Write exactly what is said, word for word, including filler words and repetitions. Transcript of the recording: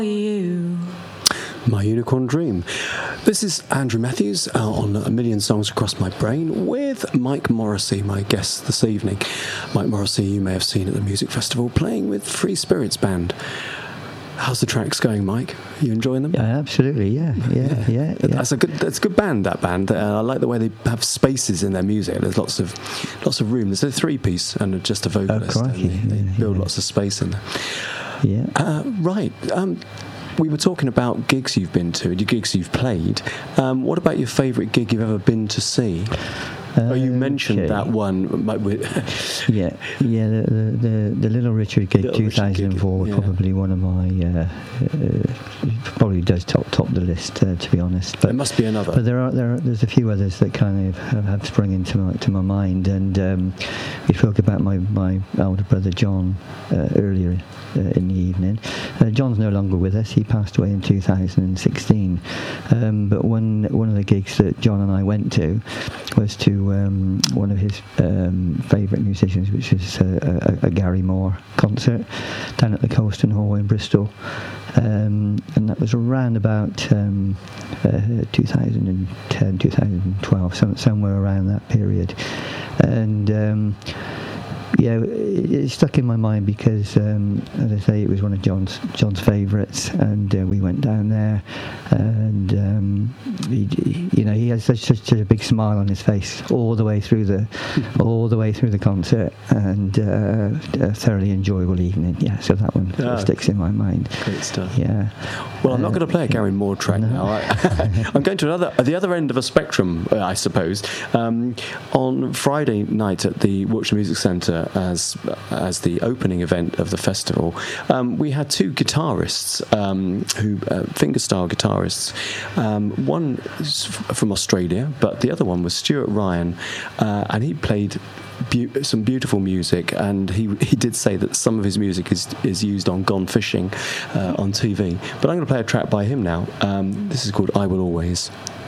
you. My Unicorn Dream. This is Andrew Matthews uh, on A Million Songs Across My Brain with Mike Morrissey, my guest this evening. Mike Morrissey, you may have seen at the music festival playing with Free Spirits Band. How's the tracks going, Mike? Are you enjoying them? Yeah, absolutely. Yeah, yeah, yeah. yeah, yeah. That's a good. That's a good band. That band. Uh, I like the way they have spaces in their music. There's lots of, lots of room. There's a three-piece and just a vocalist. Oh, crikey. And they, they yeah, build yeah. lots of space in there. Yeah. Uh, right. Um, we were talking about gigs you've been to, your gigs you've played. Um, what about your favourite gig you've ever been to see? Oh, you mentioned Okay. that one. yeah, yeah. The, the the the Little Richard gig, Little two Richard thousand four, gig, was yeah. probably one of my. Uh, uh, probably does top top the list, uh, to be honest. But there must be another. But there are there are, there's a few others that kind of have, have sprung into my to my mind, and um, we spoke about my my elder brother John uh, earlier uh, in the evening. Uh, John's no longer with us. He passed away in two thousand sixteen. Um, but one one of the gigs that John and I went to was to um, one of his um, favourite musicians, which is a, a, a Gary Moore concert down at the Colston Hall in Bristol. Um, and that was around about um, uh, two thousand ten, two thousand twelve, some, somewhere around that period. And um, yeah, it, it stuck in my mind because, um, as I say, it was one of John's John's favourites, and uh, we went down there, and um, he, you know, he had such, such a big smile on his face all the way through the all the way through the concert, and uh, a thoroughly enjoyable evening. Yeah, so that one Ah, sticks in my mind. Great stuff. Yeah. Well, I'm Uh, not going to play a Gary Moore track no. now. I, I'm going to another, the other end of a spectrum, uh, I suppose. Um, on Friday night at the Wiltshire Music Centre, as as the opening event of the festival, um, we had two guitarists, um, who uh, fingerstyle guitarists. Um, one is f- from Australia, but the other one was Stuart Ryan, uh, and he played Be- some beautiful music, and he he did say that some of his music is is used on Gone Fishing uh, on T V. But I'm going to play a track by him now. Um, this is called I Will Always.